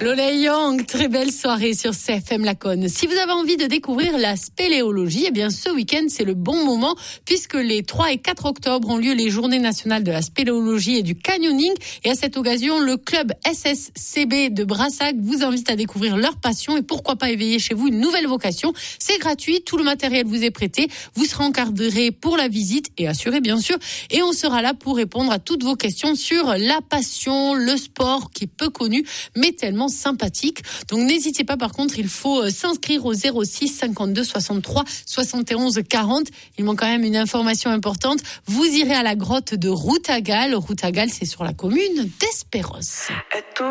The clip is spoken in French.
Lola Young, très belle soirée sur CFM Laconne. Si vous avez envie de découvrir la spéléologie, eh bien ce week-end c'est le bon moment puisque les 3 et 4 octobre ont lieu les journées nationales de la spéléologie et du canyoning. Et à cette occasion, le club SSCB de Brassac vous invite à découvrir leur passion et pourquoi pas éveiller chez vous une nouvelle vocation. C'est gratuit, tout le matériel vous est prêté, vous serez encadré pour la visite et assuré bien sûr. Et on sera là pour répondre à toutes vos questions sur la passion, le sport qui est peu connu mais tellement sympathique. Donc n'hésitez pas, par contre, il faut s'inscrire au 06 52 63 71 40. Il manque quand même une information importante. Vous irez à la grotte de Routagal. Routagal, c'est sur la commune d'Esperos.